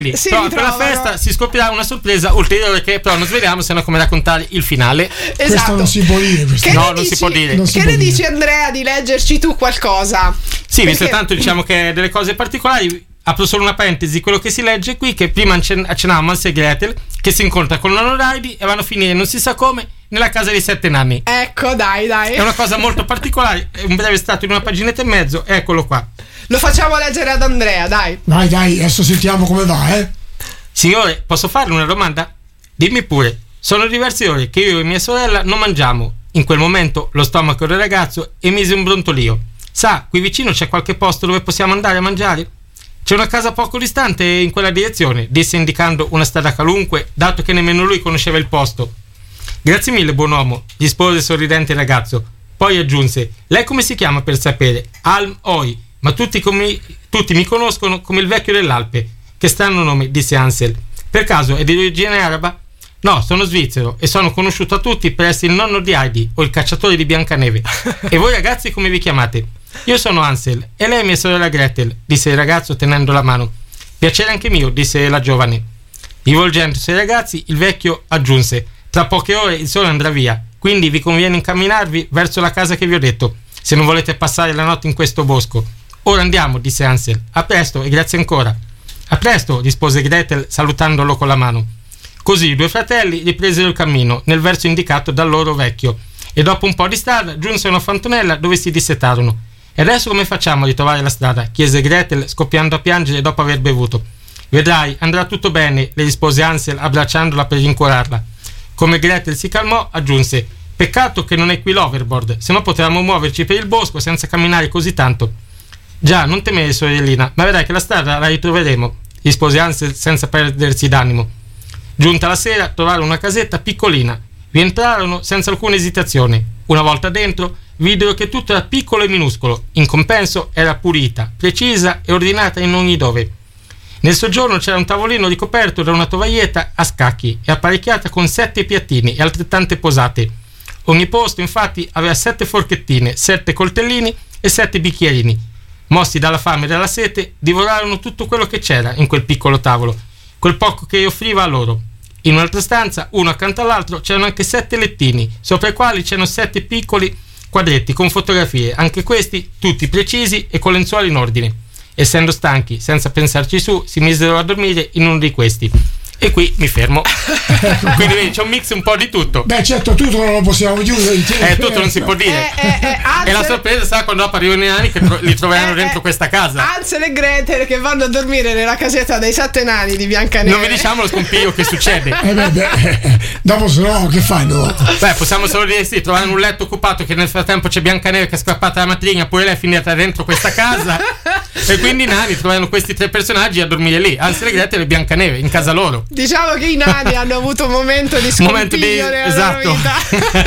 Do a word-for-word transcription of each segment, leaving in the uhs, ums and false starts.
Si però ritrovano. per la festa si scoprirà una sorpresa ulteriore che però non sveliamo, se no come raccontare il finale. Esatto. Questo non si può dire. Questo. Che No, ne non dici, si può dire. Non si Che può ne dire. dici, Andrea, di leggerci tu qualcosa? Sì, visto Perché- tanto diciamo che delle cose particolari, apro solo una parentesi, quello che si legge qui, che prima accen- accennavamo Hansel e Gretel, che si incontra con nonno Heidi e vanno a finire non si sa come nella casa dei sette nani. Ecco, dai, dai. È una cosa molto particolare, è un breve estratto in una paginetta e mezzo, eccolo qua. Lo facciamo leggere ad Andrea, dai. Vai, dai, adesso sentiamo come va, eh. Signore, posso farle una domanda? Dimmi pure. Sono diverse ore che io e mia sorella non mangiamo. In quel momento lo stomaco del ragazzo emise un brontolio. Sa, qui vicino c'è qualche posto dove possiamo andare a mangiare? C'è una casa poco distante in quella direzione, disse indicando una strada qualunque, dato che nemmeno lui conosceva il posto. Grazie mille, buon uomo, rispose sorridente il ragazzo. Poi aggiunse: lei come si chiama per sapere? Alm Oi, ma tutti, come, tutti mi conoscono come il vecchio dell'Alpe. Che strano nome, disse Hansel. Per caso è di origine araba? No, sono svizzero e sono conosciuto a tutti per essere il nonno di Heidi o il cacciatore di Biancaneve. E voi ragazzi come vi chiamate? Io sono Hansel e lei è mia sorella Gretel, disse il ragazzo tenendo la mano. Piacere anche mio, disse la giovane. Rivolgendosi ai ragazzi, il vecchio aggiunse: tra poche ore il sole andrà via, quindi vi conviene incamminarvi verso la casa che vi ho detto, se non volete passare la notte in questo bosco. Ora andiamo, disse Hansel. A presto e grazie ancora. A presto, rispose Gretel salutandolo con la mano. Così i due fratelli ripresero il cammino nel verso indicato dal loro vecchio e dopo un po' di strada giunsero a una fontanella dove si dissetarono. E adesso come facciamo a ritrovare la strada? Chiese Gretel scoppiando a piangere dopo aver bevuto. Vedrai, andrà tutto bene, le rispose Hansel abbracciandola per rincuorarla. Come Gretel si calmò, aggiunse: peccato che non è qui l'overboard, se no potevamo muoverci per il bosco senza camminare così tanto. Già, non temere, sorellina, ma vedrai che la strada la ritroveremo, rispose Hansel senza perdersi d'animo. Giunta la sera, trovarono una casetta piccolina. Vi entrarono senza alcuna esitazione. Una volta dentro, videro che tutto era piccolo e minuscolo. In compenso era pulita, precisa e ordinata in ogni dove. Nel soggiorno c'era un tavolino ricoperto da una tovaglietta a scacchi e apparecchiata con sette piattini e altrettante posate. Ogni posto, infatti, aveva sette forchettine, sette coltellini e sette bicchierini. Mossi dalla fame e dalla sete, divorarono tutto quello che c'era in quel piccolo tavolo, quel poco che offriva a loro. In un'altra stanza, uno accanto all'altro, c'erano anche sette lettini, sopra i quali c'erano sette piccoli quadretti con fotografie, anche questi tutti precisi e con lenzuola in ordine. Essendo stanchi, senza pensarci su, si misero a dormire in uno di questi. E qui mi fermo. Quindi vedi, c'è un mix un po' di tutto. Beh, certo, tutto non lo possiamo chiudere. Eh, tutto non si può dire. Eh, eh, eh, Hansel- E la sorpresa sarà quando dopo arrivano i nani che tro- li troveranno Eh, dentro eh, questa casa. Hansel e Gretel che vanno a dormire nella casetta dei sette nani di Biancaneve. Non vi diciamo lo scompiglio che succede. Eh, beh, beh, eh, dopo se no, che fanno? Beh, possiamo solo dire sì, trovano un letto occupato, che nel frattempo c'è Biancaneve che è scappata la matrigna, pure lei è finita dentro questa casa. E quindi i nani trovano questi tre personaggi a dormire lì, Hansel e Gretel e Biancaneve, in casa loro. Diciamo che i nani hanno avuto un momento di scompiglio Momento di- nella esatto. loro vita.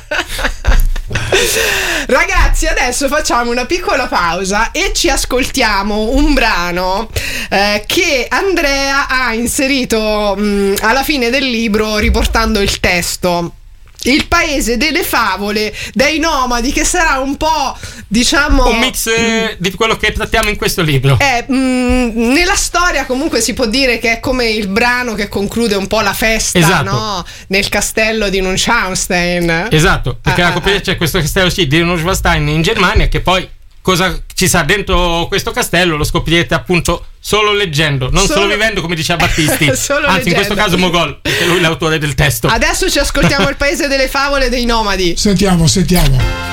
Ragazzi, adesso facciamo una piccola pausa e ci ascoltiamo un brano eh, che Andrea ha inserito mh, alla fine del libro riportando il testo. Il paese delle favole dei nomadi, che sarà un po', diciamo, Un mix eh, di quello che trattiamo in questo libro. Eh, mh, nella storia comunque si può dire che è come il brano che conclude un po' la festa, Esatto. no? Nel castello di Neuschwanstein. Esatto, perché Ah, la ah, copertina ah. c'è questo castello sì, di Neuschwanstein in Germania, che poi cosa ci sa dentro questo castello lo scoprirete appunto solo leggendo, non solo, Solo- vivendo, come diceva Battisti. Solo Anzi, in questo leggendo. caso Mogol, perché lui è l'autore del testo. Adesso ci ascoltiamo il paese delle favole dei nomadi. Sentiamo, sentiamo.